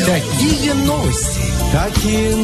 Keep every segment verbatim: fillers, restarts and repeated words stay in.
Такие новости. Такие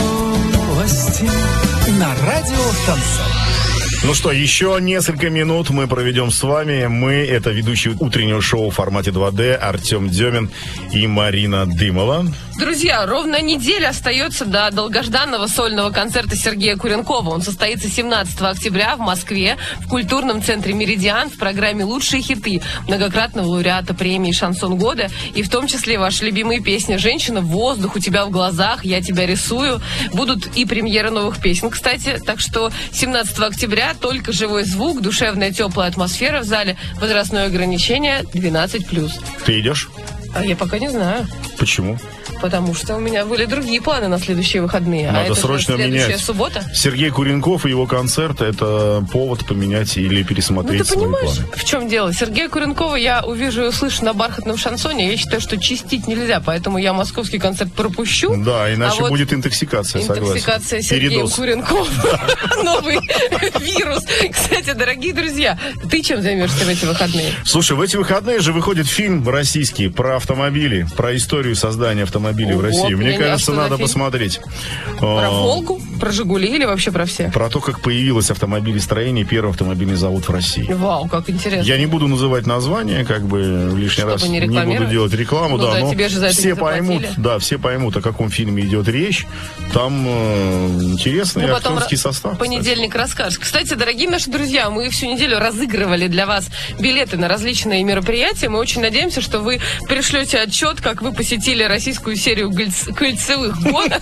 новости. На радио Шансон. Ну что, еще несколько минут мы проведем с вами. Мы, это ведущие утреннего шоу в формате два дэ Артем Демин и Марина Дымова. Друзья, ровно неделя остается до долгожданного сольного концерта Сергея Куренкова. Он состоится семнадцатого октября в Москве в культурном центре «Меридиан» в программе «Лучшие хиты» многократного лауреата премии «Шансон года». И в том числе ваши любимые песни «Женщина в воздух», «У тебя в глазах», «Я тебя рисую». Будут и премьеры новых песен, кстати. Так что семнадцатого октября только живой звук, душевная теплая атмосфера в зале, возрастное ограничение двенадцать плюс. Ты идешь? А я пока не знаю. Почему? Потому что у меня были другие планы на следующие выходные. Надо а это срочно следующая менять. Суббота. Сергей Куренков и его концерт — это повод поменять или пересмотреть ну, ты свои понимаешь, планы. в чем дело? Сергея Куренкова я увижу и услышу на бархатном шансоне. Я считаю, что чистить нельзя, поэтому я московский концерт пропущу. Да, иначе а вот будет интоксикация, согласен. Интоксикация Сергеем Куренковым. Новый вирус. Кстати, дорогие друзья, ты чем займешься в эти выходные? Слушай, в эти выходные же выходит фильм российский про автомобили, про историю создания автомобилей в России. Мне кажется, надо посмотреть. Про «Волгу», про «Жигули» или вообще про все? Про то, как появилось автомобилестроение, первый автомобильный завод в России. Вау, как интересно. Я не буду называть название, как бы лишний Чтобы раз не, не буду делать рекламу, ну, да, да, но тебе же за это все поймут, да, все поймут, о каком фильме идет речь. Там э, интересный ну, актерский состав. В понедельник кстати. Расскажешь. Кстати, дорогие наши друзья, мы всю неделю разыгрывали для вас билеты на различные мероприятия. Мы очень надеемся, что вы пришлете отчет, как вы посетили российскую серию кольцевых гонок.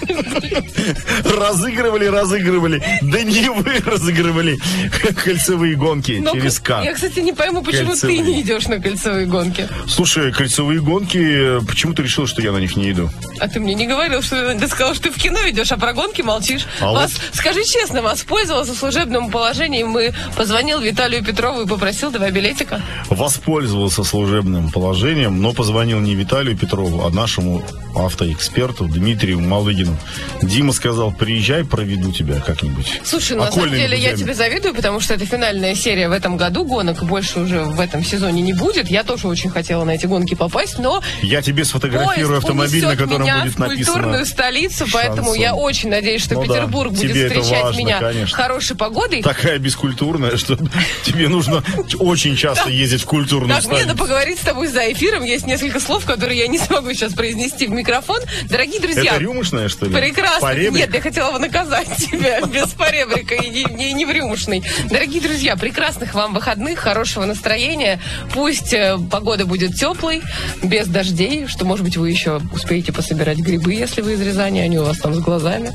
Разыгрывали, разыгрывали. Да не вы разыгрывали кольцевые гонки Но через К. Я, кстати, не пойму, почему кольцевые. Ты не идешь на кольцевые гонки. Слушай, кольцевые гонки, почему ты решил, что я на них не иду? А ты мне не говорил, что ты сказал, что ты в кино идешь, а про гонки молчишь. А вас, вот... Скажи честно, воспользовался служебным положением и позвонил Виталию Петрову и попросил два билетика? Воспользовался служебным положением, но позвонил не Виталию Петрову, а нашему автоэксперту Дмитрию Малыгину. Дима сказал, приезжай, проведу тебя как-нибудь. Слушай, на самом деле я тебе завидую, потому что это финальная серия в этом году, гонок больше уже в этом сезоне не будет. Я тоже очень хотела на эти гонки попасть, но... Я тебе сфотографирую автомобиль, на котором меня будет написано в культурную столицу, Шансон. Поэтому я очень надеюсь, что ну Петербург да, будет встречать важно, меня конечно. Хорошей погодой. Такая бескультурная, что тебе нужно очень часто ездить в культурную столицу. Так, мне надо поговорить с тобой за эфиром. Есть несколько слов, которые я не смогу сейчас произнести в микрофон. Дорогие друзья... Это рюмошная, что ли? Прекрасно. Нет, я хотела бы наказать тебя без поребрика и не, не в рюмошной. Дорогие друзья, прекрасных вам выходных, хорошего настроения. Пусть э, погода будет теплой, без дождей, что, может быть, вы еще успеете пособирать грибы, если вы из Рязани, они у вас там с глазами.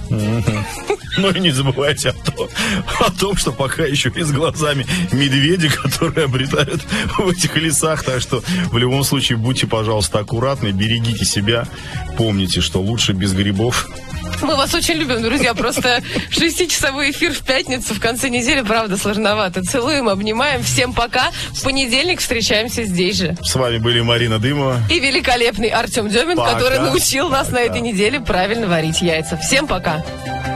Ну и не забывайте о том, о том, что пока еще и с глазами медведи, которые обретают в этих лесах. Так что в любом случае будьте, пожалуйста, аккуратны, берегите себя. Помните, что лучше без грибов. Мы вас очень любим, друзья. Просто шестичасовой эфир в пятницу в конце недели, правда, сложновато. Целуем, обнимаем. Всем пока. В понедельник встречаемся здесь же. С вами были Марина Дымова и великолепный Артем Демин, пока. Который научил нас пока. На этой неделе правильно варить яйца. Всем пока.